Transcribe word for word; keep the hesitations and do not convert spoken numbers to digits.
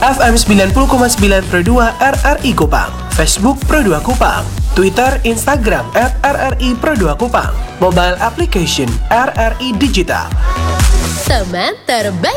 F M sembilan puluh koma sembilan Pro dua R R I Kupang, Facebook Pro dua Kupang, Twitter, Instagram at R R I Pro dua Kupang, mobile application R R I Digital. Teman terbaik.